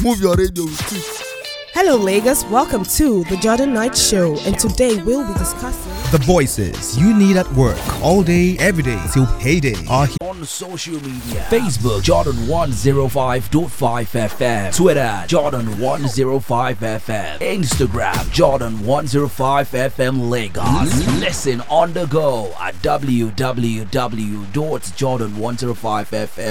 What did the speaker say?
Move your radio with it. Hello, Lagos. Welcome to the Jordan Knight Show, and today we'll be discussing the voices you need at work all day, every day till payday are here on social media. Facebook Jordan 105.5 FM, Twitter Jordan 105 FM, Instagram Jordan 105 FM Lagos. Listen on the go at www.jordan105fm